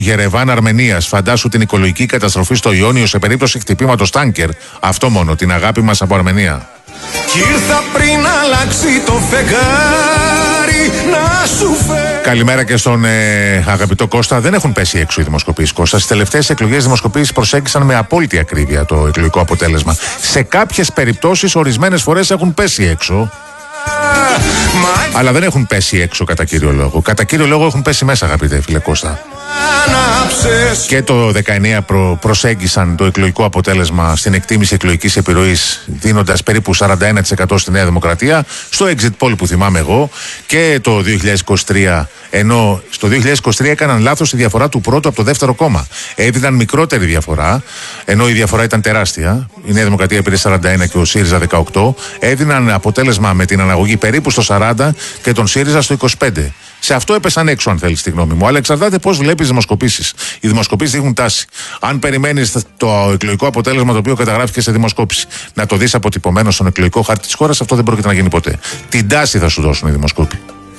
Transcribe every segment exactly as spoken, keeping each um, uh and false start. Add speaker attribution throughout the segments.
Speaker 1: Γερεβάν Αρμενίας. Φαντάσου την οικολογική καταστροφή στο Ιόνιο σε περίπτωση χτυπήματος τάνκερ. Αυτό μόνο, την αγάπη μας από Αρμενία.
Speaker 2: Κι ήρθα πριν αλλάξει το φεγγάρι να σου φέρω.
Speaker 1: Καλημέρα και στον ε, αγαπητό Κώστα. Δεν έχουν πέσει έξω οι δημοσκοπήσεις, Κώστα. Στις τελευταίες εκλογές δημοσκοπήσεις προσέγγισαν με απόλυτη ακρίβεια το εκλογικό αποτέλεσμα. Σε κάποιες περιπτώσεις, ορισμένες φορές έχουν πέσει έξω. Αλλά δεν έχουν πέσει έξω κατά κύριο λόγο. Κατά κύριο λόγο έχουν πέσει μέσα, αγαπητέ φίλε Κώστα. Και το δεκαεννιά προ, προσέγγισαν το εκλογικό αποτέλεσμα στην εκτίμηση εκλογικής επιρροής, δίνοντας περίπου σαράντα ένα τοις εκατό στη Νέα Δημοκρατία, στο exit poll που θυμάμαι εγώ, και το δύο χιλιάδες είκοσι τρία, ενώ στο δύο χιλιάδες είκοσι τρία έκαναν λάθος τη διαφορά του πρώτου από το δεύτερο κόμμα. Έδιναν μικρότερη διαφορά, ενώ η διαφορά ήταν τεράστια. Η Νέα Δημοκρατία πήρε σαράντα ένα και ο ΣΥΡΙΖΑ δεκαοκτώ. Έδιναν αποτέλεσμα με την αναγωγή περίπου στο σαράντα και τον ΣΥΡΙΖΑ στο είκοσι πέντε. Σε αυτό έπεσαν έξω, αν θέλεις τη γνώμη μου. Αλλά εξαρτάται πώς βλέπεις δημοσκοπήσεις. Οι δημοσκοπήσεις δείχνουν τάση. Αν περιμένεις το εκλογικό αποτέλεσμα το οποίο καταγράφηκε σε δημοσκόπηση να το δεις αποτυπωμένο στον εκλογικό χάρτη της χώρας, αυτό δεν πρόκειται να γίνει ποτέ. Την τάση θα σου δώσουν οι δημοσκόποι.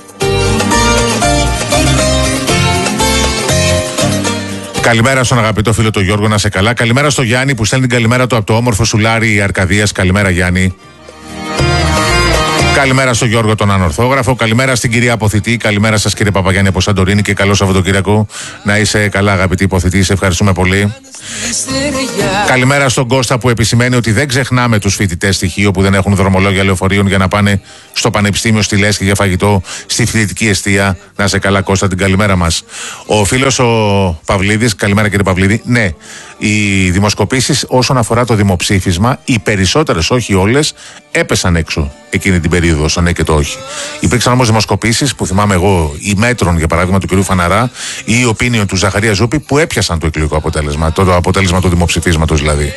Speaker 1: Καλημέρα στον αγαπητό φίλο τον Γιώργο, να σε καλά. Καλημέρα στο Γιάννη που στέλνει την καλημέρα του από το όμορφο Σουλάρι Αρκαδίας. Καλημέρα, Γιάννη. Καλημέρα στον Γιώργο τον Ανορθόγραφο. Καλημέρα στην κυρία Αποθητή. Καλημέρα σας, κύριε Παπαγιάννη από Σαντορίνη, και καλό Σαββατοκύριακο. Να είσαι καλά, αγαπητή Αποθητή. Σε ευχαριστούμε πολύ. Καλημέρα στον Κώστα που επισημαίνει ότι δεν ξεχνάμε τους φοιτητές στοιχείο που δεν έχουν δρομολόγια λεωφορείων για να πάνε στο Πανεπιστήμιο στη Λέσχη για φαγητό στη φοιτητική εστία. Να σε καλά, Κώστα, την καλημέρα μας. Ο φίλος ο Παυλίδης. Καλημέρα, κύριε Παυλίδη. Ναι, οι δημοσκοπήσεις όσον αφορά το δημοψήφισμα, οι περισσότερες, όχι όλες, έπεσαν έξω εκείνη την περίοδο, στο ναι και το όχι. Υπήρξαν όμως δημοσκοπήσεις που θυμάμαι εγώ, η Μέτρων για παράδειγμα του κ. Φαναρά ή η Opinion του Ζαχαρία Ζούπη, που έπιασαν το εκλογικό αποτέλεσμα, το, το αποτέλεσμα του δημοψηφίσματος δηλαδή.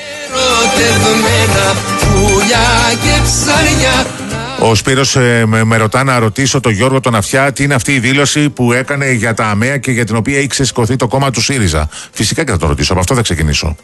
Speaker 1: Ο Σπύρος ε, με, με ρωτά να ρωτήσω τον Γιώργο τον Αυτιά τι είναι αυτή η δήλωση που έκανε για τα ΑΜΕΑ και για την οποία έχει ξεσηκωθεί το κόμμα του ΣΥΡΙΖΑ. Φυσικά και θα το ρωτήσω, από αυτό θα ξεκινήσω.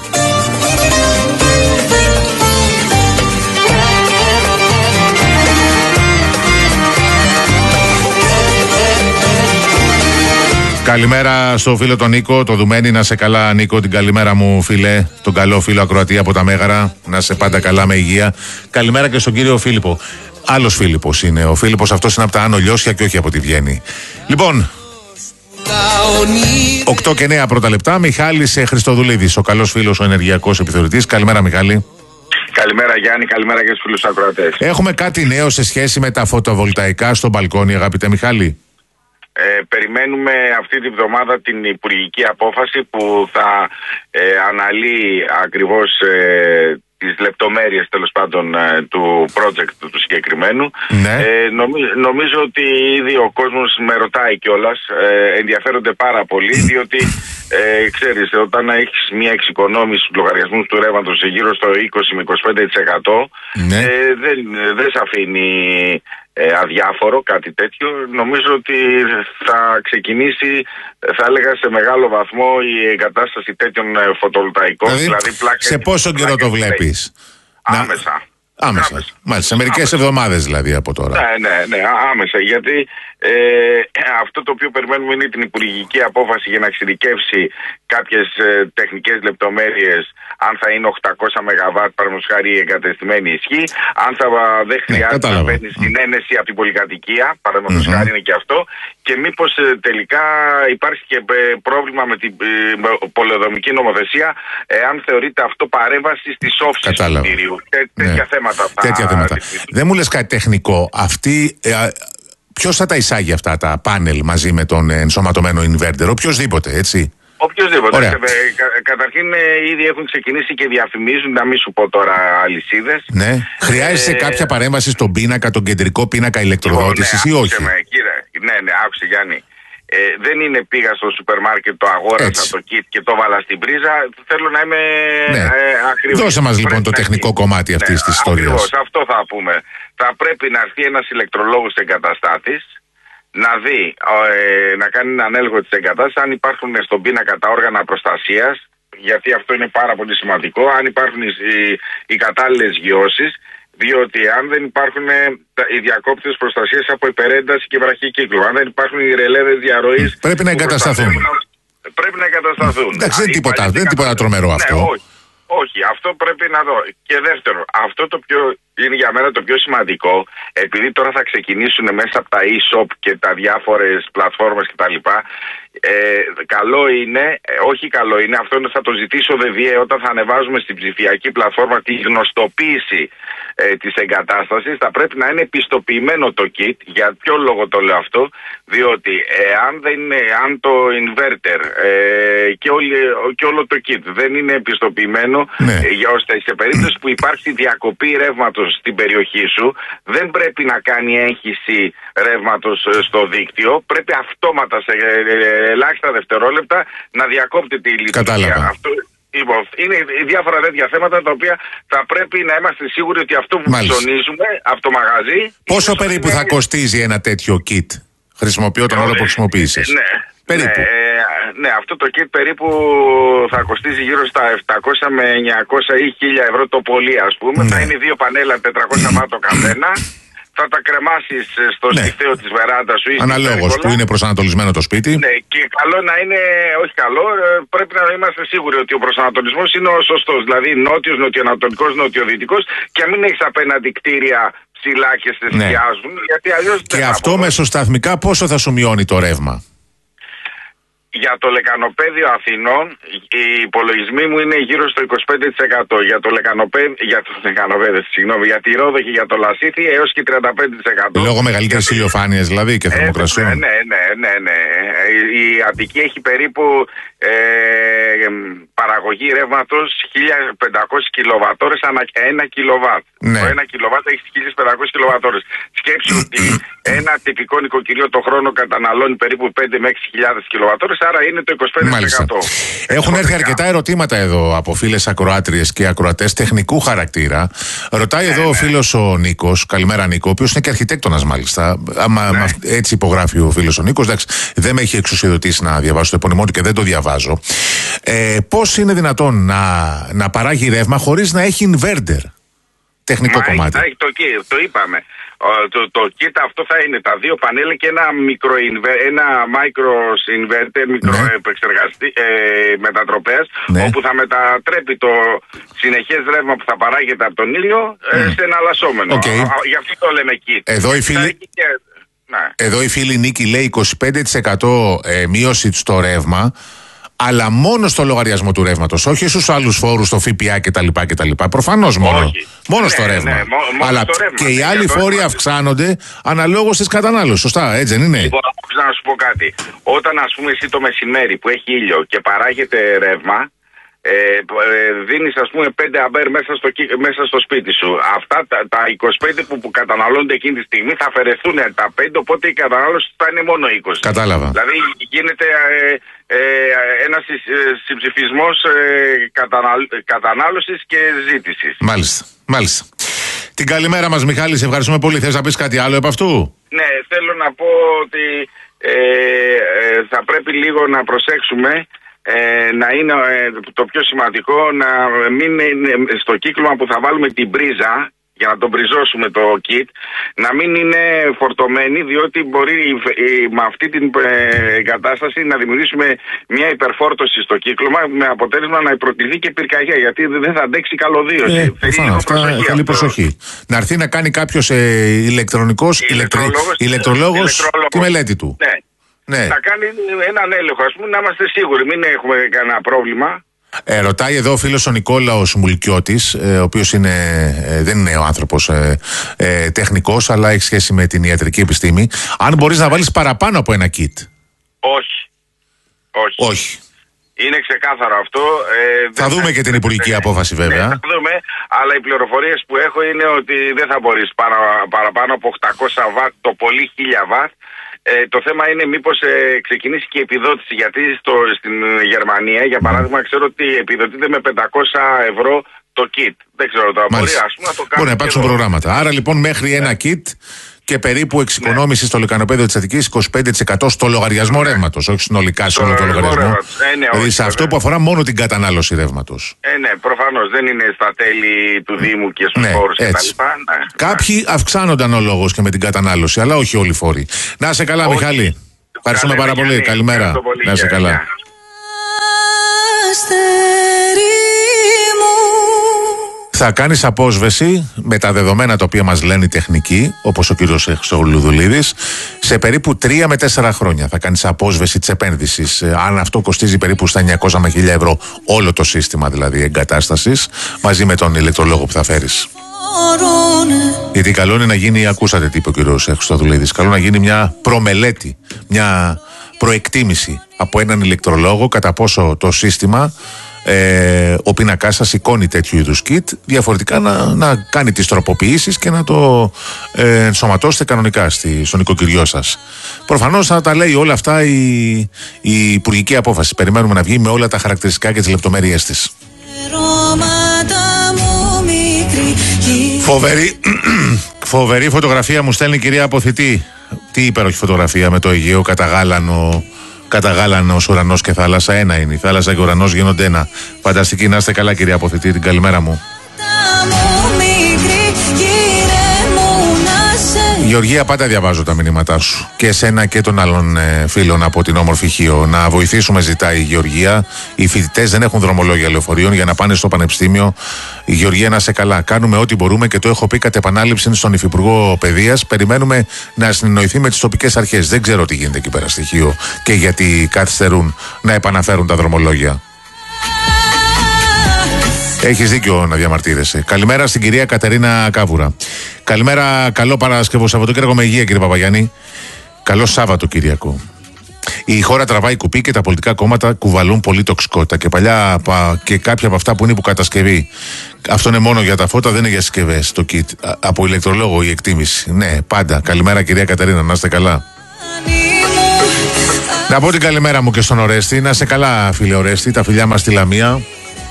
Speaker 1: Καλημέρα στο φίλο τον Νίκο, το Δουμένη. Να σε καλά, Νίκο, την καλημέρα μου, φίλε. Τον καλό φίλο ακροατή από τα Μέγαρα. Να σε πάντα καλά, με υγεία. Καλημέρα και στον κύριο Φίλιππο. Άλλος Φίλιππος είναι. Ο Φίλιππος αυτός είναι από τα Άνω Λιώσια και όχι από τη Βιέννη. Λοιπόν, οκτώ και εννέα πρώτα λεπτά. Μιχάλης Χριστοδουλίδης, ο καλός φίλος, ο ενεργειακός επιθεωρητής. Καλημέρα, Μιχάλη.
Speaker 3: Καλημέρα, Γιάννη, καλημέρα και στους φίλους ακροατές.
Speaker 1: Έχουμε κάτι νέο σε σχέση με τα φωτοβολταϊκά στο μπαλκόνι, αγαπητέ Μιχάλη?
Speaker 3: Ε, περιμένουμε αυτή τη βδομάδα την υπουργική απόφαση που θα ε, αναλύει ακριβώς ε, τις λεπτομέρειες, τέλος πάντων, ε, του project του συγκεκριμένου.
Speaker 1: Ναι.
Speaker 3: Ε, νομι, νομίζω ότι ήδη ο κόσμος με ρωτάει κιόλας, ε, ενδιαφέρονται πάρα πολύ, διότι ε, ξέρεις, όταν έχεις μια εξοικονόμηση στους λογαριασμούς του ρεύματος σε γύρω στο είκοσι με είκοσι πέντε τοις εκατό,
Speaker 1: ναι.
Speaker 3: ε, δεν, δεν σε αφήνει Ε, αδιάφορο κάτι τέτοιο. Νομίζω ότι θα ξεκινήσει, θα έλεγα, σε μεγάλο βαθμό η εγκατάσταση τέτοιων φωτοβολταϊκών.
Speaker 1: Δηλαδή, δηλαδή πλάκες,
Speaker 3: σε
Speaker 1: πόσο καιρό το βλέπεις?
Speaker 3: Άμεσα.
Speaker 1: Να... Άμεσα.
Speaker 3: Άμεσα.
Speaker 1: Μάλιστα, σε μερικές
Speaker 3: άμεσα.
Speaker 1: εβδομάδες δηλαδή από τώρα.
Speaker 3: Ναι, ναι, ναι, άμεσα. Γιατί ε, αυτό το οποίο περιμένουμε είναι την υπουργική απόφαση για να εξειδικεύσει κάποιες ε, τεχνικές λεπτομέρειες, αν θα είναι οκτακόσια μεγαβάτ, παραδείγματος χάρη, η εγκατεστημένη ισχύ, αν θα δεν χρειάζεται ναι, να παίρνει συνένεση από την πολυκατοικία, παραδείγματος mm-hmm. χάρη είναι και αυτό, και μήπως ε, τελικά υπάρχει και ε, πρόβλημα με την ε, πολεοδομική νομοθεσία, εάν θεωρείται αυτό παρέμβαση στις όψεις του κτηρίου. Τέ, ναι. Τέτοια θέματα θα...
Speaker 1: Τέτοια θέματα. Δεν μου λες κάτι τεχνικό. Αυτή... Ε, ποιος θα τα εισάγει αυτά τα πάνελ μαζί με τον ενσωματωμένο inverter? Οποιοσδήποτε, έτσι.
Speaker 3: Οποιοςδήποτε. Κα, καταρχήν ήδη έχουν ξεκινήσει και διαφημίζουν, να μην σου πω τώρα αλυσίδες.
Speaker 1: Ναι. Χρειάζεται ε, κάποια παρέμβαση στον πίνακα, τον κεντρικό πίνακα ηλεκτροδότησης ναι, ή όχι?
Speaker 3: Με, κύριε, ναι, ναι, άκουσε Γιάννη. Ε, δεν είναι πήγα στο σούπερ μάρκετ, το αγόρασα έτσι. Το kit και το βάλα στην πρίζα. Θέλω να είμαι ναι. ε, ακριβής.
Speaker 1: Δώσε μας λοιπόν το τεχνικό αρχή. Κομμάτι αυτής ναι, της ιστορίας.
Speaker 3: Ακριβώς, αυτό θα πούμε. Θα πρέπει να έρθει ένας ηλεκτρολόγος εγκαταστάτης, να δει, ε, να κάνει έναν έλεγχο της εγκατάστασης, αν υπάρχουν στον πίνακα τα όργανα προστασίας, γιατί αυτό είναι πάρα πολύ σημαντικό, αν υπάρχουν οι, οι, οι κατάλληλες γιώσεις, διότι αν δεν υπάρχουν οι διακόπτες προστασίας από υπερένταση και βραχή κύκλου, αν δεν υπάρχουν οι ρελέδες διαρροής...
Speaker 1: Πρέπει να εγκατασταθούν.
Speaker 3: πρέπει να εγκατασταθούν.
Speaker 1: Εντάξει, δεν είναι τίποτα, δεν είναι τίποτα τρομερό αυτό.
Speaker 3: Ναι, όχι. Όχι, αυτό πρέπει να δω. Και δεύτερο, αυτό το πιο είναι για μένα το πιο σημαντικό, επειδή τώρα θα ξεκινήσουν μέσα από τα e-shop και τα διάφορες πλατφόρμες κτλ. Ε, καλό είναι, ε, όχι καλό είναι, αυτό θα το ζητήσω ΔΕΔΙΕ όταν θα ανεβάζουμε στην ψηφιακή πλατφόρμα τη γνωστοποίηση ε, της εγκατάστασης. Θα πρέπει να είναι πιστοποιημένο το kit. Για ποιο λόγο το λέω αυτό? Διότι ε, αν, δεν είναι, αν το inverter ε, και, όλη, και όλο το kit δεν είναι πιστοποιημένο,
Speaker 1: ναι.
Speaker 3: ε, για ώστε σε περίπτωση που υπάρχει διακοπή ρεύματος στην περιοχή σου, δεν πρέπει να κάνει έγχυση ρεύματος στο δίκτυο, πρέπει αυτόματα σε ελάχιστα δευτερόλεπτα να διακόπτει τη λειτουργία.
Speaker 1: Κατάλαβα.
Speaker 3: Αυτό, λοιπόν, είναι διάφορα τέτοια θέματα τα οποία θα πρέπει να είμαστε σίγουροι ότι αυτό που ψωνίζουμε από το μαγαζί.
Speaker 1: Πόσο περίπου θα είναι... κοστίζει ένα τέτοιο kit? Χρησιμοποιώ τον όρο που χρησιμοποίησες.
Speaker 3: Ναι,
Speaker 1: περίπου.
Speaker 3: Ναι, ναι, αυτό το kit περίπου θα κοστίζει γύρω στα επτακόσια με εννιακόσια ή χίλια ευρώ το πολύ, ας πούμε. Ναι. Θα είναι δύο πανέλα τετρακόσια βατ το καθένα. Θα τα κρεμάσεις στο ναι. στιχθέο της βεράντας σου.
Speaker 1: Αναλόγως που είναι προσανατολισμένο το σπίτι.
Speaker 3: Ναι, και καλό να είναι, όχι καλό, πρέπει να είμαστε σίγουροι ότι ο προσανατολισμός είναι ο σωστός. Δηλαδή νότιος, νοτιοανατολικός, νοτιοδυτικός, και μην έχεις απέναντι κτίρια ψηλά και σε σκιάζουν. Ναι. Γιατί αλλιώς
Speaker 1: και αυτό μεσοσταθμικά πόσο θα σου μειώνει το ρεύμα?
Speaker 3: Για το λεκανοπέδιο Αθηνών οι υπολογισμοί μου είναι γύρω στο είκοσι πέντε τοις εκατό. Για το λεκανοπέδιο, για το λεκανοπέδιο, συγγνώμη, για τη Ρόδο και για το Λασίθι έως και τριάντα πέντε τοις εκατό.
Speaker 1: Λόγω μεγαλύτερης το... ηλιοφάνειας δηλαδή και θερμοκρασιών.
Speaker 3: Ε, ναι, ναι, ναι, ναι. Η Αττική έχει περίπου ε, παραγωγή ρεύματος χίλια πεντακόσιες κιλοβατόρες ανά ένα κιλοβάτ.
Speaker 1: Ναι.
Speaker 3: Το ένα κιλοβάτ έχει χίλιες πεντακόσιες κιλοβατόρες. Σκέψου ότι ένα τυπικό νοικοκυριό το χρόνο καταναλώνει περίπου πέντε με έξι χιλιάδες κιλοβατόρες, άρα είναι το είκοσι πέντε τοις εκατό.
Speaker 1: Μάλιστα. Έχουν έρθει αρκετά ερωτήματα εδώ από φίλες ακροάτριες και ακροατές τεχνικού χαρακτήρα. Ρωτάει ναι, εδώ ναι. ο φίλος ο Νίκος, καλημέρα Νίκο, ο οποίος είναι και αρχιτέκτονας μάλιστα. Άμα, ναι. Έτσι υπογράφει ο φίλος ο Νίκος, εντάξει, δεν με έχει εξουσιοδοτήσει να διαβάσω το επώνυμό του και δεν το διαβάζω. Ε, πώς είναι δυνατόν να, να παράγει ρεύμα χωρίς να έχει inverter? Τεχνικό Μα, κομμάτι.
Speaker 3: Έχει, το, το είπαμε. Το, το kit αυτό θα είναι τα δύο πανέλα και ένα μικρο ένα micro inverter, μικρο ναι. επεξεργαστή ε, μετατροπέας, ναι. όπου θα μετατρέπει το συνεχές ρεύμα που θα παράγεται από τον ήλιο ε, mm. σε εναλλασσόμενο. Okay. Γι' αυτό το λέμε kit.
Speaker 1: Εδώ η φίλη... Και... Ναι. Εδώ η φίλη Νίκη λέει είκοσι πέντε τοις εκατό ε, μείωση στο ρεύμα, αλλά μόνο στο λογαριασμό του ρεύματος, όχι στους άλλους φόρους, στο ΦΠΑ κτλ. κτλ. Προφανώς μόνο. Μόνο ναι, στο ρεύμα. Ναι, μό, αλλά στο ρεύμα, και ναι, οι άλλοι φόροι ρεύμα. αυξάνονται αναλόγως της κατανάλωσης. Σωστά, έτσι δεν είναι?
Speaker 3: Λοιπόν, να σου πω κάτι. Όταν, ας πούμε, εσύ το μεσημέρι που έχει ήλιο και παράγεται ρεύμα, Ε, δίνεις ας πούμε πέντε αμπέρ μέσα στο, μέσα στο σπίτι σου. Αυτά τα, τα είκοσι πέντε που, που καταναλώνται εκείνη τη στιγμή θα αφαιρεθούν τα πέντε, οπότε η κατανάλωση θα είναι μόνο είκοσι.
Speaker 1: Κατάλαβα.
Speaker 3: Δηλαδή γίνεται ε, ε, ένας συμψηφισμός ε, καταναλ, κατανάλωσης και ζήτησης.
Speaker 1: Μάλιστα, μάλιστα. Την καλημέρα μας Μιχάλη, σε ευχαριστούμε πολύ. Θες να πεις κάτι άλλο επ' αυτού?
Speaker 3: Ναι, θέλω να πω ότι ε, ε, θα πρέπει λίγο να προσέξουμε. Ε, να είναι ε, το πιο σημαντικό να μην είναι στο κύκλωμα που θα βάλουμε την πρίζα για να τον πριζώσουμε το kit, να μην είναι φορτωμένη, διότι μπορεί ε, με αυτή την ε, εγκατάσταση να δημιουργήσουμε μια υπερφόρτωση στο κύκλωμα με αποτέλεσμα να υπροτιθεί και πυρκαγιά, γιατί δεν θα αντέξει καλωδίωση.
Speaker 1: Ε, Θέλει προσοχή, καλή προσοχή. Να έρθει να κάνει κάποιος ε, ηλεκτρονικός, ηλεκτρολόγος, ηλεκτρολόγος τη μελέτη του.
Speaker 3: Ναι. Ναι. Να κάνει έναν έλεγχο, ας πούμε, να είμαστε σίγουροι, μην έχουμε κανένα πρόβλημα.
Speaker 1: Ε, ρωτάει εδώ ο φίλος ο Νικόλαος Μουλκιώτης, ε, ο οποίος είναι, ε, δεν είναι ο άνθρωπος ε, ε, τεχνικός, αλλά έχει σχέση με την ιατρική επιστήμη. Αν μπορείς να βάλεις παραπάνω από ένα kit.
Speaker 3: Όχι. Όχι.
Speaker 1: Όχι.
Speaker 3: Είναι ξεκάθαρο αυτό.
Speaker 1: Ε, θα δούμε θα... και την υπουργική απόφαση βέβαια.
Speaker 3: Ναι, θα δούμε, αλλά οι πληροφορίες που έχω είναι ότι δεν θα μπορείς παρα, παραπάνω από οκτακόσια βατ, το πολύ χίλια βατ. Ε, το θέμα είναι μήπως ε, ξεκινήσει και η επιδότηση, γιατί στο, στην Γερμανία, για παράδειγμα, ξέρω ότι επιδοτείται με πεντακόσια ευρώ το kit. Δεν ξέρω τώρα, μπορεί, ας πούμε, να το κάνει.
Speaker 1: Μπορεί να υπάρξουν προγράμματα. Άρα λοιπόν μέχρι ένα kit και περίπου εξοικονόμηση ναι. στο λεκανοπέδιο της Αττικής είκοσι πέντε τοις εκατό στο λογαριασμό ναι. ρεύματος, όχι συνολικά σε όλο το λογαριασμό.
Speaker 3: Ε, ναι,
Speaker 1: δηλαδή σε αυτό που αφορά μόνο την κατανάλωση ρεύματος.
Speaker 3: Ε, ναι, προφανώς δεν είναι στα τέλη του Δήμου και στους ναι, φόρους κτλ. Ναι,
Speaker 1: κάποιοι ναι. αυξάνονταν ο λόγος και με την κατανάλωση, αλλά όχι όλοι οι φόροι. Να είσαι καλά, όχι. Μιχάλη. Ευχαριστούμε πάρα πολύ. Καλημέρα.
Speaker 3: Πολύ.
Speaker 1: Να είσαι καλά. Θα κάνεις απόσβεση με τα δεδομένα τα οποία μας λένε οι τεχνικοί, όπως ο κύριος Χρυστολουδουλίδης, σε περίπου τρία με τέσσερα χρόνια. Θα κάνεις απόσβεση της επένδυσης. Αν αυτό κοστίζει περίπου στα εννιακόσια με χίλια ευρώ, όλο το σύστημα δηλαδή εγκατάστασης, μαζί με τον ηλεκτρολόγο που θα φέρεις. Γιατί καλό είναι να γίνει, ακούσατε τι είπε ο κύριος Χρυστολουδουλίδης, καλό να γίνει μια προμελέτη, μια προεκτίμηση από έναν ηλεκτρολόγο κατά πόσο το σύστημα, ε, ο πίνακάς σας σηκώνει τέτοιου είδους kit, διαφορετικά να, να κάνει τις τροποποιήσεις και να το ε, ενσωματώσετε κανονικά στη, στο νοικοκυριό σας. Προφανώς θα τα λέει όλα αυτά η, η υπουργική απόφαση. Περιμένουμε να βγει με όλα τα χαρακτηριστικά και τις λεπτομέρειές της. Φοβερή, φοβερή φωτογραφία μου στέλνει η κυρία Αποθητή. Τι υπέροχη φωτογραφία με το Αιγαίο καταγάλανο, καταγάλανος ουρανός και θάλασσα. Ένα είναι. Η θάλασσα και ο ουρανός γίνονται ένα. Φανταστική. Να είστε καλά, κυρία Αποθητή. Την καλημέρα μου. Γεωργία, πάντα διαβάζω τα μηνύματά σου. Και εσένα και των άλλων ε, φίλων από την όμορφη Χίο. Να βοηθήσουμε, ζητάει η Γεωργία. Οι φοιτητές δεν έχουν δρομολόγια λεωφορείων για να πάνε στο πανεπιστήμιο. Η Γεωργία, να σε καλά. Κάνουμε ό,τι μπορούμε και το έχω πει κατ' επανάληψη στον Υφυπουργό Παιδείας. Περιμένουμε να συνεννοηθεί με τις τοπικές αρχές. Δεν ξέρω τι γίνεται εκεί πέρα στη Χίο και γιατί καθυστερούν να επαναφέρουν τα δρομολόγια. Έχεις δίκιο να διαμαρτύρεσαι. Καλημέρα στην κυρία Κατερίνα Κάβουρα. Καλημέρα, καλό Παρασκευό Σαββατοκύριακο με υγεία, κύριε Παπαγιάννη. Καλό Σάββατοκύριακο. Η χώρα τραβάει κουπί και τα πολιτικά κόμματα κουβαλούν πολύ τοξικότητα. Και παλιά και κάποια από αυτά που είναι υποκατασκευή. Αυτό είναι μόνο για τα φώτα, δεν είναι για συσκευές. Το kit. Από ηλεκτρολόγο η εκτίμηση. Ναι, πάντα. Καλημέρα, κυρία Κατερίνα, να είστε καλά. Να πω την καλημέρα μου και στον Ορέστη. Να είστε καλά, φίλε Ορέστη. Τα φιλιά μας στη Λαμία.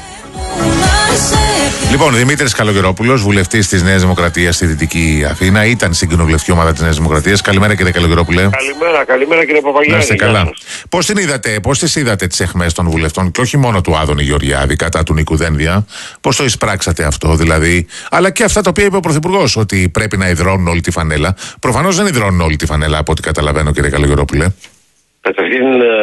Speaker 1: Λοιπόν, Δημήτρης Καλογερόπουλος, βουλευτής της Νέας Δημοκρατίας στη Δυτική Αθήνα, ήταν στην κοινοβουλευτική ομάδα της Νέας Δημοκρατίας. Καλημέρα, κύριε Καλογερόπουλε.
Speaker 4: Καλημέρα, καλημέρα, κύριε Παπαγιάννη.
Speaker 1: Να είστε καλά. Πώς την είδατε, πώς τις είδατε τις αιχμές των βουλευτών και όχι μόνο του Άδωνη Γεωργιάδη κατά του Νίκου Δένδια? Πώς το εισπράξατε αυτό δηλαδή? Αλλά και αυτά τα οποία είπε ο Πρωθυπουργός, ότι πρέπει να υδρώνουν όλη τη φανέλα. Προφανώς δεν υδρώνουν όλη τη φανέλα από ό,τι καταλαβαίνω, κύριε Καλογερόπουλε.
Speaker 4: Καταρχήν,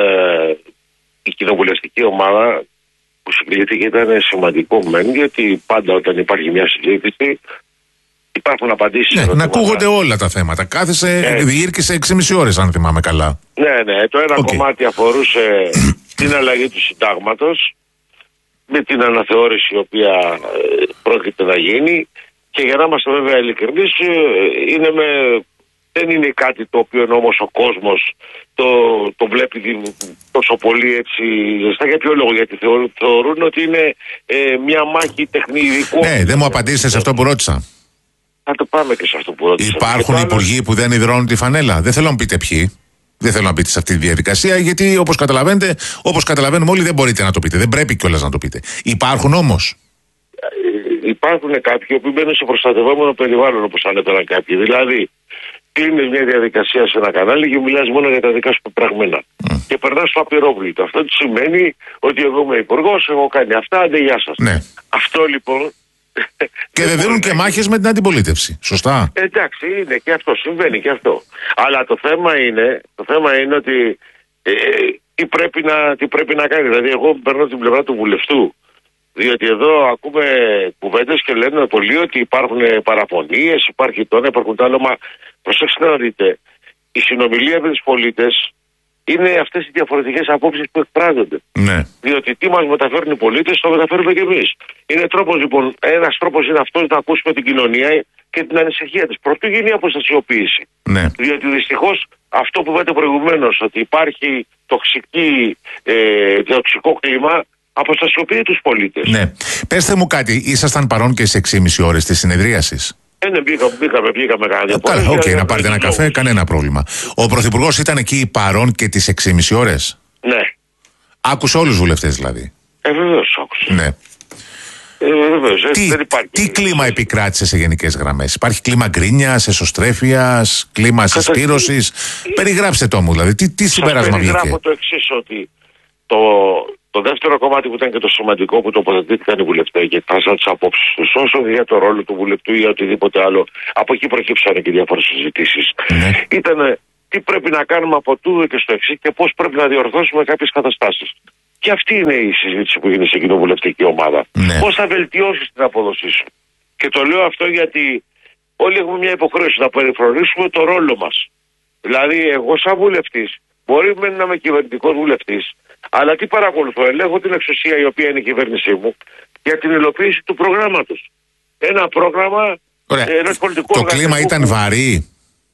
Speaker 4: η κοινοβουλευτική ομάδα που συγκλήθηκε ήταν σημαντικό μεν, γιατί πάντα όταν υπάρχει μια συζήτηση υπάρχουν απαντήσεις.
Speaker 1: Ναι, να ακούγονται όλα τα θέματα. Κάθεσε, ε, διήρκησε έξι και μισή ώρες, αν θυμάμαι καλά.
Speaker 4: Ναι, ναι. Το ένα okay. κομμάτι αφορούσε την αλλαγή του συντάγματος με την αναθεώρηση η οποία ε, πρόκειται να γίνει, και για να είμαστε βέβαια ειλικρινείς, ε, είναι με... δεν είναι κάτι το οποίο όμως ο κόσμος το, το βλέπει τόσο πολύ έτσι ζεστά. Για ποιο λόγο? Γιατί θεωρούν, θεωρούν ότι είναι ε, μια μάχη τεχνιδικού.
Speaker 1: Ναι, δεν μου απαντήσετε σε αυτό που ρώτησα.
Speaker 4: Θα το πάμε και σε αυτό που ρώτησα.
Speaker 1: Υπάρχουν υπουργοί άλλο... που δεν υδρώνουν τη φανέλα. Δεν θέλω να πείτε ποιοι. Δεν θέλω να μπείτε σε αυτή τη διαδικασία, γιατί όπως καταλαβαίνετε, όπως καταλαβαίνουμε όλοι, δεν μπορείτε να το πείτε. Δεν πρέπει κιόλας να το πείτε. Υπάρχουν όμως.
Speaker 4: Υπάρχουν κάποιοι που μπαίνουν σε προστατευόμενο περιβάλλον, όπως ανέφεραν κάποιοι. Δηλαδή, κλείνεις μια διαδικασία σε ένα κανάλι και μιλάς μόνο για τα δικά σου πεπραγμένα. Mm. Και περνάς στο απειρόβλητο. Αυτό τι σημαίνει? Ότι εγώ είμαι υπουργός, έχω κάνει αυτά, άντε γεια σας.
Speaker 1: Ναι.
Speaker 4: Αυτό λοιπόν.
Speaker 1: Και δεν δίνουν και μάχες με την αντιπολίτευση. Σωστά.
Speaker 4: Εντάξει, είναι και αυτό, συμβαίνει και αυτό. Αλλά το θέμα είναι, το θέμα είναι ότι ε, τι, πρέπει να, τι πρέπει να κάνει. Δηλαδή, εγώ παίρνω την πλευρά του βουλευτού. Διότι εδώ ακούμε κουβέντες και λένε πολλοί ότι υπάρχουν παραπονίες, υπάρχει το ένα, υπάρχουν τα άλλα. Μα προσέξτε να δείτε, η συνομιλία με τους πολίτες είναι αυτές οι διαφορετικές απόψεις που εκφράζονται.
Speaker 1: Ναι.
Speaker 4: Διότι τι μας μεταφέρουν οι πολίτες, το μεταφέρουμε και εμείς. Είναι τρόπος λοιπόν, ένας τρόπος είναι αυτός να ακούσουμε την κοινωνία και την ανησυχία της. Προτού γίνει η αποστασιοποίηση.
Speaker 1: Ναι.
Speaker 4: Διότι δυστυχώς αυτό που είπατε προηγουμένως, ότι υπάρχει τοξική, ε, τοξικό κλίμα, αποστασιοποιεί τους πολίτες.
Speaker 1: Ναι. Πέστε μου κάτι, ήσασταν παρόν και σε έξι και μισή ώρες της συνεδρίασης?
Speaker 4: Ε, ναι, μπήκαμε, μπήκαμε, μπήκαμε κανένα.
Speaker 1: Καλά, οκ, να πάρετε ένα καφέ, κανένα πρόβλημα. Ο Πρωθυπουργός ήταν εκεί παρόν και τις έξι και μισή ώρες?
Speaker 4: Ναι.
Speaker 1: Άκουσε όλους τους βουλευτές δηλαδή?
Speaker 4: Ε, βεβαίως άκουσε.
Speaker 1: Ναι.
Speaker 4: Ε, βεβαίως, ε,
Speaker 1: τι,
Speaker 4: δεν υπάρχει.
Speaker 1: Τι κλίμα επικράτησε σε γενικές γραμμές? Υπάρχει κλίμα γκρίνιας, εσωστρέφειας, κλίμα συσπήρωσης? Περιγράψτε το μου, δηλαδή. Τι, τι συμπέρασμα βγήκε?
Speaker 4: Περιγράφω το εξής, ότι το, το δεύτερο κομμάτι που ήταν και το σημαντικό, που τοποθετήθηκαν οι βουλευτές και εκφράσαν τις απόψεις τους, όσο για το ρόλο του βουλευτού ή οτιδήποτε άλλο, από εκεί προκύψανε και διάφορες συζητήσεις. Ναι. Ήταν τι πρέπει να κάνουμε από τούδο και στο εξής και πώς πρέπει να διορθώσουμε κάποιες καταστάσεις. Και αυτή είναι η συζήτηση που γίνεται στην κοινοβουλευτική ομάδα.
Speaker 1: Ναι.
Speaker 4: Πώς θα βελτιώσεις την απόδοσή σου. Και το λέω αυτό γιατί όλοι έχουμε μια υποχρέωση να περιφρονήσουμε το ρόλο μας. Δηλαδή, εγώ, σαν βουλευτής, μπορεί να είμαι κυβερνητικός βουλευτής, αλλά τι παρακολουθώ? Ελέγχω την εξουσία η οποία είναι η κυβέρνησή μου για την υλοποίηση του προγράμματος. Ένα πρόγραμμα ενός πολιτικού
Speaker 1: Το
Speaker 4: οργανισμού.
Speaker 1: κλίμα ήταν βαρύ.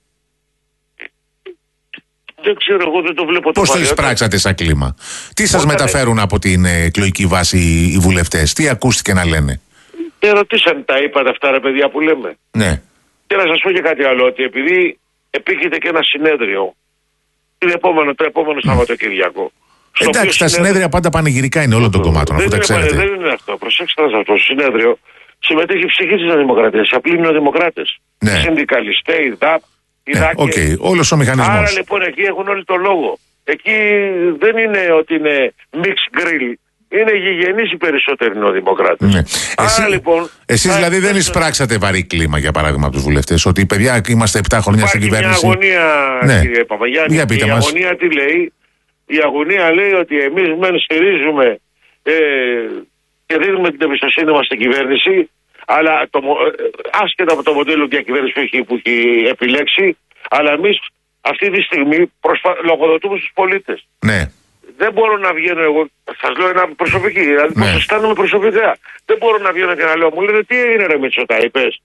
Speaker 4: Δεν ξέρω, εγώ δεν το βλέπω.
Speaker 1: Πώς το εισπράξατε σαν κλίμα? Τι σας μεταφέρουν από την εκλογική βάση οι βουλευτές? Τι ακούστηκε να λένε?
Speaker 4: Ερωτήσαν, τα είπατε αυτά ρε παιδιά που λέμε?
Speaker 1: Ναι.
Speaker 4: Και να σας πω και κάτι άλλο, ότι επειδή επίκειται και ένα συνέδριο το επόμενο, το επόμενο Σαββατοκύριακο.
Speaker 1: Εντάξει, τα συνέδρια πάντα πανηγυρικά είναι όλων των κομμάτων, αφού τα ξέρετε.
Speaker 4: Δεν είναι αυτό. Προσέξτε να αυτό. Στο συνέδριο συμμετέχει η ψυχή της Δημοκρατίας, οι απλοί νεοδημοκράτες.
Speaker 1: Ναι.
Speaker 4: Συνδικαλιστές, η ΔΑΠ, η
Speaker 1: Ναι,
Speaker 4: ΔΑΚΕ.
Speaker 1: okay, όλος ο μηχανισμός.
Speaker 4: Άρα λοιπόν εκεί έχουν όλοι το λόγο. Εκεί δεν είναι ότι είναι mixed grill. Είναι γηγενείς οι περισσότεροι νεοδημοκράτες.
Speaker 1: Ναι.
Speaker 4: Άρα
Speaker 1: Εσύ,
Speaker 4: λοιπόν.
Speaker 1: εσείς δηλαδή δεν εισπράξατε βαρύ κλίμα, για παράδειγμα, από τους βουλευτές? Ότι παιδιά, είμαστε επτά χρόνια στην κυβέρνηση.
Speaker 4: Υπάρχει μια αγωνία,
Speaker 1: ναι.
Speaker 4: κύριε Παπαγιάννη.
Speaker 1: Για πείτε
Speaker 4: η
Speaker 1: μας.
Speaker 4: αγωνία τι λέει? Η αγωνία λέει ότι εμείς μεν στηρίζουμε ε, και δίνουμε την εμπιστοσύνη μας στην κυβέρνηση, αλλά το, άσχετα από το μοντέλο διακυβέρνηση που έχει, που έχει επιλέξει, αλλά εμείς αυτή τη στιγμή προσπα... λογοδοτούμε στους πολίτες.
Speaker 1: Ναι.
Speaker 4: Δεν μπορώ να βγαίνω εγώ, σας λέω ένα προσωπική, δηλαδή
Speaker 1: Ναι.
Speaker 4: πώς αισθάνομαι προσωπικά. Δεν μπορώ να βγαίνω και να λέω, μου λένε τι έγινε ρε Μητσό, τα είπες?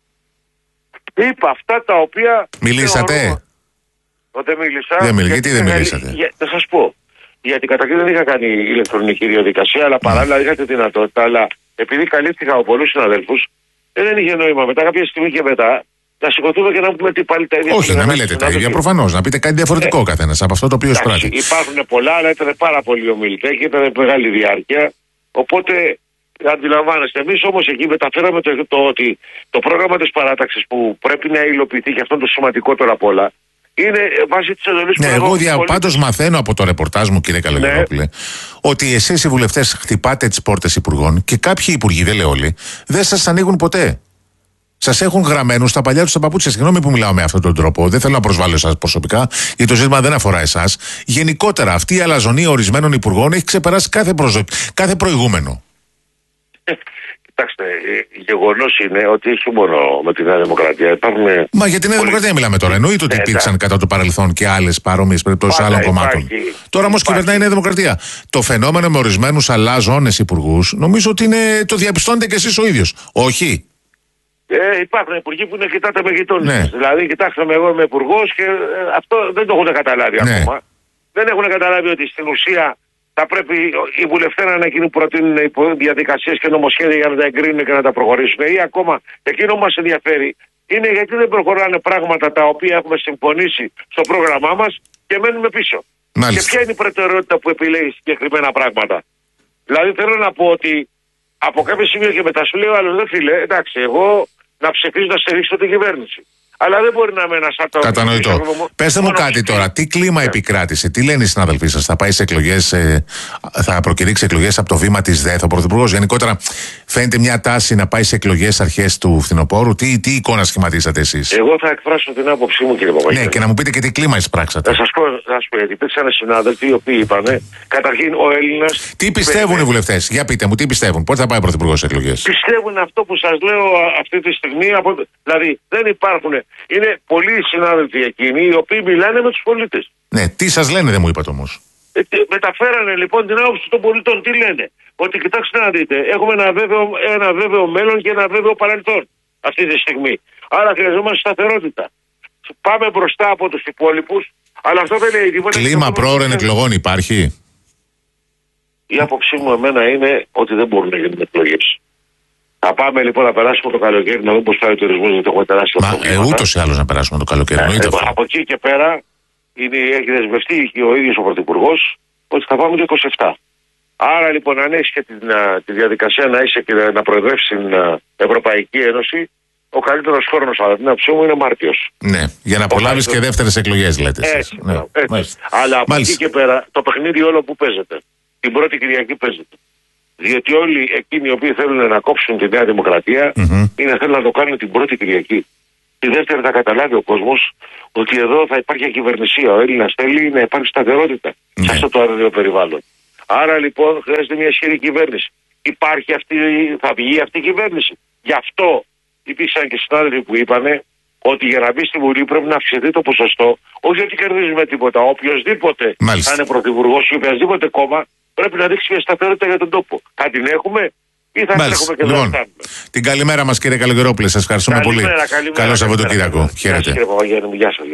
Speaker 4: Είπα αυτά τα οποία...
Speaker 1: Μιλήσατε?
Speaker 4: Θεωρώ... Δεν μίλησα.
Speaker 1: Δεν μίλησα. Γιατί δεν
Speaker 4: είχα...
Speaker 1: μιλήσατε?
Speaker 4: Για... Θα σας πω. Γιατί καταρχήν δεν είχα κάνει ηλεκτρονική διαδικασία, αλλά παράλληλα είχα τη δυνατότητα. Αλλά επειδή καλύφθηκα από πολλούς συναδέλφους, δεν είχε νόημα μετά κάποια στιγμή και μετά να σηκωθούμε και να πούμε τι πάλι τα ίδια.
Speaker 1: Όχι, να μην λέτε τα ίδια προφανώς. Να πείτε κάτι διαφορετικό ο καθένας από αυτό το οποίο εισπράττει.
Speaker 4: Υπάρχουν πολλά, αλλά ήταν πάρα πολλοί ομιλητές και ήταν μεγάλη διάρκεια. Οπότε αντιλαμβάνεστε. Εμείς όμως εκεί μεταφέραμε το, το ότι το πρόγραμμα της παράταξης που πρέπει να υλοποιηθεί, και αυτό είναι το σημαντικότερο απ' όλα, είναι βάσει της εντολής
Speaker 1: Ναι,
Speaker 4: που
Speaker 1: εγώ δια, πάντως μαθαίνω από το ρεπορτάζ μου, κύριε Καλογερόπουλε, ναι, ότι εσείς οι βουλευτές χτυπάτε τις πόρτες υπουργών και κάποιοι υπουργοί, δεν λέω όλοι, δεν σας ανοίγουν ποτέ. Σας έχουν γραμμένους στα παλιά τους τα παπούτσια. Συγγνώμη που μιλάω με αυτόν τον τρόπο. Δεν θέλω να προσβάλλω εσάς προσωπικά, γιατί το ζήτημα δεν αφορά εσάς. Γενικότερα, αυτή η αλαζονία ορισμένων υπουργών έχει ξεπεράσει κάθε, προζω... κάθε προηγούμενο.
Speaker 4: Κοιτάξτε, γεγονός είναι ότι όχι μόνο με τη Νέα Δημοκρατία. Υπάρχουν.
Speaker 1: Μα για τη Νέα Δημοκρατία μιλάμε τώρα. Εννοείται ότι υπήρξαν κατά το παρελθόν και άλλες παρόμοιες περιπτώσεις άλλων κομμάτων.
Speaker 4: Υπάρχει,
Speaker 1: τώρα όμως κυβερνάει η Νέα Δημοκρατία. Το φαινόμενο με ορισμένους αλάζονες υπουργούς, νομίζω ότι είναι, το διαπιστώνετε κι εσείς ο ίδιος. Όχι?
Speaker 4: Ε, υπάρχουν υπουργοί που είναι κοιτάτε με γειτόνι.
Speaker 1: Ναι.
Speaker 4: Δηλαδή, κοιτάξτε με, εγώ είμαι υπουργός και ε, αυτό δεν το έχουν καταλάβει ναι. ακόμα. Δεν έχουν καταλάβει ότι στην ουσία θα πρέπει οι βουλευτές να είναι εκείνοι που προτείνουν διαδικασίες και νομοσχέδια για να τα εγκρίνουν και να τα προχωρήσουν. Ή ακόμα, εκείνο που μας ενδιαφέρει είναι γιατί δεν προχωράνε πράγματα τα οποία έχουμε συμφωνήσει στο πρόγραμμά μας και μένουμε πίσω. Μάλιστα. Και ποια είναι η προτεραιότητα που επιλέγει συγκεκριμένα πράγματα? Δηλαδή, θέλω να πω ότι από κάποιο σημείο και μετά σου λέω, άλλο δεν φίλε, εντάξει, εγώ να ψηφίσω να στηρίξω την κυβέρνηση. Αλλά δεν μπορεί να είμαι ένα άτομο.
Speaker 1: Κατανοητό. Πέστε μου κάτι τώρα. Τι κλίμα yeah. επικράτησε, τι λένε οι συναδελφοί σας? Θα πάει σε εκλογές, ε, θα προκηρύξει εκλογές από το βήμα της ΔΕΘ ο Πρωθυπουργός? Γενικότερα, φαίνεται μια τάση να πάει σε εκλογές αρχές του φθινοπόρου. Τι, τι εικόνα σχηματίσατε εσείς?
Speaker 4: Εγώ θα εκφράσω την άποψή μου, κύριε Παπαγιάννη.
Speaker 1: Ναι, και να μου πείτε και τι κλίμα εισπράξατε.
Speaker 4: Θα σας πω, θα σας πω, γιατί υπήρξαν συνάδελφοι οι οποίοι είπαν, καταρχήν ο Έλληνας.
Speaker 1: Τι πιστεύουν πέρα. οι βουλευτές? Για πείτε μου, τι πιστεύουν? Πότε θα πάει ο Πρωθυπουργός σε εκλογές?
Speaker 4: Πιστεύουν αυτό που σας λέω αυτή τη στιγμή. Από... Δηλαδή, δεν υπάρχουν. Είναι πολλοί συνάδελφοι εκείνοι οι οποίοι μιλάνε με τους πολίτες.
Speaker 1: Ναι, τι σας λένε, δεν μου είπατε όμως?
Speaker 4: Ε, μεταφέρανε λοιπόν την άποψη των πολιτών. Τι λένε? Ότι κοιτάξτε να δείτε, έχουμε ένα βέβαιο, ένα βέβαιο μέλλον και ένα βέβαιο παρελθόν αυτή τη στιγμή. Άρα χρειαζόμαστε σταθερότητα. Πάμε μπροστά από τους υπόλοιπους, αλλά αυτό δεν είναι τίποτα.
Speaker 1: Κλίμα πρόωρων εκλογών υπάρχει?
Speaker 4: Η άποψή μου εμένα είναι ότι δεν μπορούν να γίνουν εκλογές. Θα πάμε λοιπόν να περάσουμε το καλοκαίρι, να δούμε πώς πάει ο τουρισμός, γιατί έχουμε τεράστια προβλήματα.
Speaker 1: Μα ε, ούτως ή άλλως να περάσουμε το καλοκαίρι.
Speaker 4: Ε, ε, από εκεί και πέρα είναι, έχει δεσμευτεί και ο ίδιος ο Πρωθυπουργός ότι θα πάμε το είκοσι επτά. Άρα λοιπόν, αν έχει και τη, τη διαδικασία να είσαι και να προεδρεύσει την Ευρωπαϊκή Ένωση, ο καλύτερος χρόνος από την άποψή μου είναι Μάρτιος.
Speaker 1: Ναι, για να απολαύεις και δεύτερες εκλογές, λέτε.
Speaker 4: Έτσι,
Speaker 1: ναι.
Speaker 4: έτσι. Αλλά από εκεί και πέρα το παιχνίδι όλο που παίζεται. Την πρώτη Κυριακή παίζεται. Διότι όλοι εκείνοι οι οποίοι θέλουν να κόψουν τη Νέα Δημοκρατία mm-hmm. είναι θέλουν να το κάνουν την πρώτη Κυριακή. Τη δεύτερη θα καταλάβει ο κόσμος ότι εδώ θα υπάρχει ακυβερνησία. Ο Έλληνας θέλει να υπάρχει σταθερότητα mm-hmm. σε αυτό το άδειο περιβάλλον. Άρα λοιπόν χρειάζεται μια ισχυρή κυβέρνηση. Υπάρχει αυτή, θα βγει αυτή η κυβέρνηση. Γι' αυτό υπήρξαν και συνάδελφοι που είπανε ότι για να μπει στη Βουλή πρέπει να αυξηθεί το ποσοστό. Όχι ότι κερδίζουμε τίποτα. Οποιοδήποτε θα είναι πρωθυπουργός ή οποιοδήποτε κόμμα πρέπει να δείξει μια σταθερότητα για τον τόπο. Θα την έχουμε ή θα την έχουμε και δεν
Speaker 1: λοιπόν,
Speaker 4: θα
Speaker 1: την καλημέρα μας κύριε Καλογερόπουλε. Σας ευχαριστούμε
Speaker 4: καλημέρα,
Speaker 1: πολύ.
Speaker 4: Καλημέρα,
Speaker 1: Καλό Σαββατοκύριακο. Χαίρετε.
Speaker 4: Γεια σας.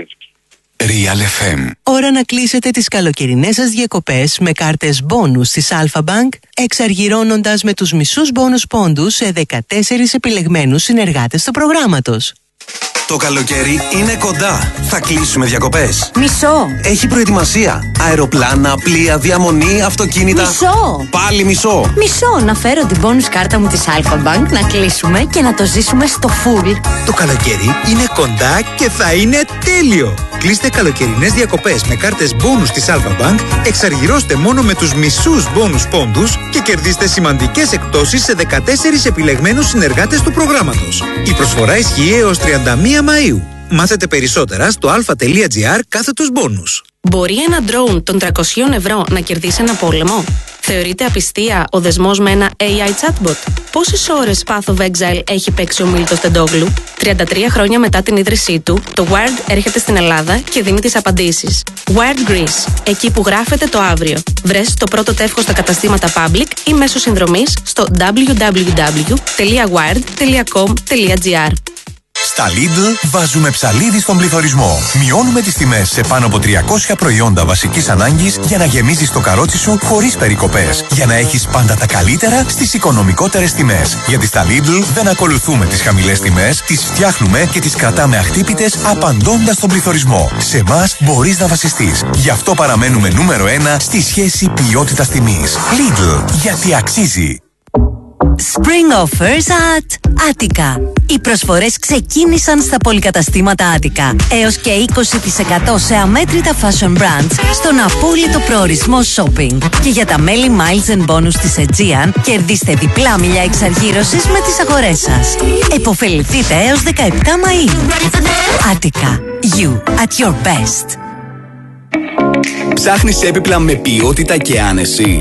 Speaker 5: Real εφ εμ.
Speaker 6: Ώρα να κλείσετε τις καλοκαιρινές σας διακοπές με κάρτες μπόνους της Alpha Bank, εξαργυρώνοντας με τους μισούς μπόνους πόντους σε δεκατέσσερις επιλεγμένους συνεργάτες του προγράμματος.
Speaker 5: Το καλοκαίρι είναι κοντά. Θα κλείσουμε διακοπές.
Speaker 7: Μισό.
Speaker 5: Έχει προετοιμασία. Αεροπλάνα, πλοία, διαμονή, αυτοκίνητα.
Speaker 7: Μισό.
Speaker 5: Πάλι μισό.
Speaker 7: Μισό. Να φέρω την bonus κάρτα μου της Alpha Bank, να κλείσουμε και να το ζήσουμε στο full.
Speaker 8: Το καλοκαίρι είναι κοντά και θα είναι τέλειο. Κλείστε καλοκαιρινές διακοπές με κάρτες bonus της Alpha Bank, εξαργυρώστε μόνο με τους μισούς bonus πόντους και κερδίστε σημαντικές εκπτώσεις σε δεκατέσσερις επιλεγμένους συνεργάτες του προγράμματος. Η προσφορά ισχύει έως τριάντα μία Μαΐου. Μάθετε περισσότερα στο alpha.gr κάθετος bonus.
Speaker 9: Μπορεί ένα ντρόουν των τριακόσια ευρώ να κερδίσει ένα πόλεμο? Θεωρείται απιστία ο δεσμός με ένα έι άι chatbot? Πόσες ώρες Path of Exile έχει παίξει ο Μίλτος Τεντόγλου? τριάντα τρία χρόνια μετά την ίδρυσή του, το Wired έρχεται στην Ελλάδα και δίνει τις απαντήσεις. Wired Greece, εκεί που γράφεται το αύριο. Βρες το πρώτο τεύχος στα καταστήματα Public ή μέσω συνδρομής στο double-u double-u double-u τελεία wired τελεία com τελεία gr.
Speaker 10: Στα Lidl βάζουμε ψαλίδι στον πληθωρισμό. Μειώνουμε τις τιμές σε πάνω από τριακόσια προϊόντα βασικής ανάγκης για να γεμίζεις το καρότσι σου χωρίς περικοπές. Για να έχεις πάντα τα καλύτερα στις οικονομικότερες τιμές. Γιατί στα Lidl δεν ακολουθούμε τις χαμηλές τιμές, τις φτιάχνουμε και τις κρατάμε αχτύπητες απαντώντας στον πληθωρισμό. Σε εμάς μπορείς να βασιστείς. Γι' αυτό παραμένουμε νούμερο ένα στη σχέση ποιότητας τιμής. Lidl, γιατί αξίζει.
Speaker 6: Spring Offers at Attica. Οι προσφορές ξεκίνησαν στα πολυκαταστήματα Attica. Έως και είκοσι τοις εκατό σε αμέτρητα fashion brands στον απόλυτο προορισμό shopping. Και για τα μέλη Miles and Bonus της Aegean, κερδίστε διπλά μιλιά εξαργύρωσης με τις αγορές σας. Εποφεληθείτε έως δεκαεπτά Μαΐου. Attica. You at your best.
Speaker 11: Ψάχνεις έπιπλα με ποιότητα και άνεση?